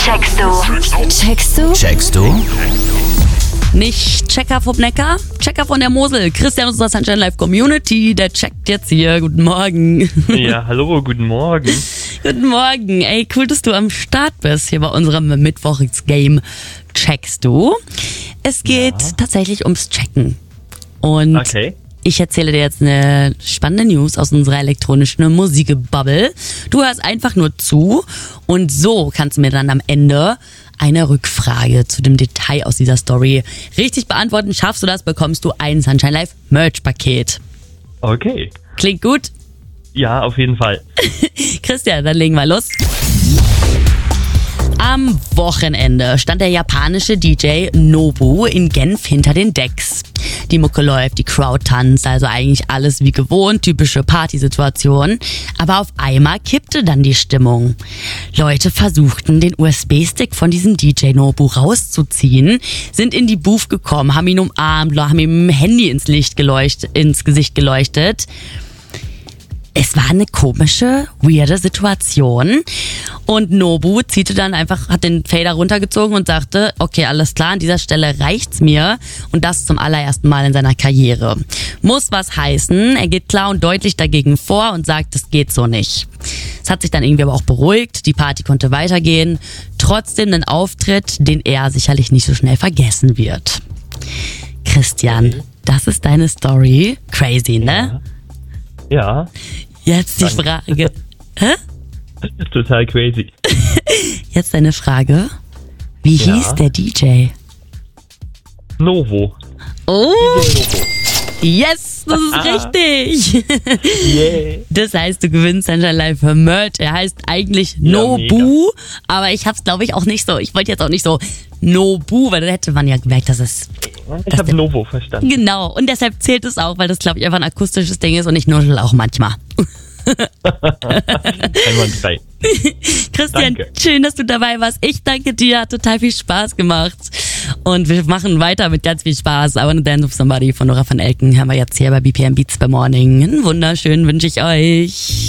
Checkst du? Checkst du? Checkst du? Nicht Checker vom Neckar, Checker von der Mosel. Christian aus unserer Sunshine Live Community, der checkt jetzt hier. Guten Morgen. Ja, hallo, guten Morgen. Guten Morgen. Ey, cool, dass du am Start bist hier bei unserem Mittwochs-Game. Checkst du? Es geht tatsächlich ums Checken. Und Okay. ich erzähle dir jetzt eine spannende News aus unserer elektronischen Musikbubble. Du hörst einfach nur zu und so kannst du mir dann am Ende eine Rückfrage zu dem Detail aus dieser Story richtig beantworten. Schaffst du das, bekommst du ein Sunshine Live Merch-Paket. Okay. Klingt gut? Ja, auf jeden Fall. Christian, dann legen wir los. Am Wochenende stand der japanische DJ Nobu in Genf hinter den Decks. Die Mucke läuft, die Crowd tanzt, also eigentlich alles wie gewohnt, typische Partysituation. Aber auf einmal kippte dann die Stimmung. Leute versuchten, den USB-Stick von diesem DJ Nobu rauszuziehen, sind in die Booth gekommen, haben ihn umarmt, haben ihm mit dem Handy ins Gesicht geleuchtet. Es war eine komische, weirde Situation und Nobu hat den Fader runtergezogen und sagte, okay, alles klar, an dieser Stelle reicht's mir und das zum allerersten Mal in seiner Karriere. Muss was heißen, er geht klar und deutlich dagegen vor und sagt, es geht so nicht. Es hat sich dann irgendwie aber auch beruhigt, die Party konnte weitergehen, trotzdem ein Auftritt, den er sicherlich nicht so schnell vergessen wird. Christian, das ist deine Story, crazy, ne? Ja, Jetzt die Frage. Hä? total crazy. Jetzt deine Frage. Wie Ja. hieß der DJ? Novo. Oh, Novo. yes, das ist richtig. Yeah. Das heißt, du gewinnst Sunshine Live Merch. Er heißt eigentlich Ja, Nobu, aber ich hab's, glaube ich, auch nicht so. Ich wollte jetzt auch nicht so Nobu, weil dann hätte man ja gemerkt, dass es Ich habe Novo verstanden. genau. Und deshalb zählt es auch, weil das, glaube ich, einfach ein akustisches Ding ist und ich nuschel auch manchmal. Einwandfrei. Christian, Danke. schön, dass du dabei warst. Ich danke dir, hat total viel Spaß gemacht. Und wir machen weiter mit ganz viel Spaß. I Wanna Dance with Somebody von Nora van Elken haben wir jetzt hier bei BPM Beats by Morning. Einen wunderschönen wünsche ich euch.